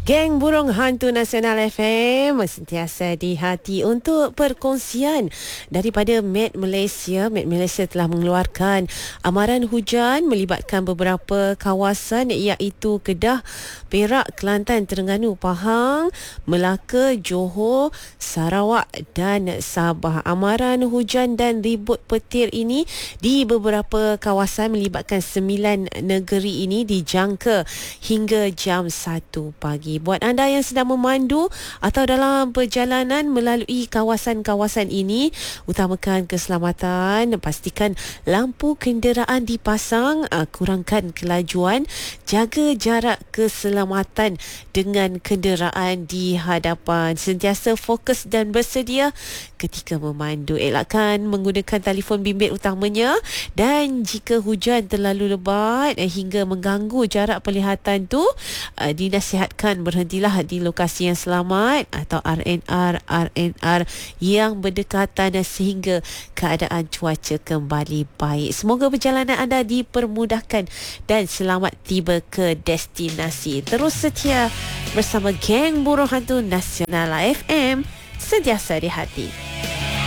Geng Burung Hantu Nasional FM sentiasa di hati untuk perkongsian daripada Met Malaysia. Met Malaysia telah mengeluarkan amaran hujan melibatkan beberapa kawasan iaitu Kedah, Perak, Kelantan, Terengganu, Pahang, Melaka, Johor, Sarawak dan Sabah. Amaran hujan dan ribut petir ini di beberapa kawasan melibatkan 9 negeri ini dijangka hingga jam 1 pagi. Buat anda yang sedang memandu atau dalam perjalanan melalui kawasan-kawasan ini, utamakan keselamatan, pastikan lampu kenderaan dipasang, kurangkan kelajuan, jaga jarak keselamatan dengan kenderaan di hadapan. Sentiasa fokus dan bersedia ketika memandu. Elakkan menggunakan telefon bimbit utamanya, dan jika hujan terlalu lebat hingga mengganggu jarak penglihatan tu, dinasihatkan berhentilah di lokasi yang selamat atau RNR yang berdekatan sehingga keadaan cuaca kembali baik. Semoga perjalanan anda dipermudahkan dan selamat tiba ke destinasi. Terus setia bersama Geng Burung Hantu Nasional FM, sentiasa di hati.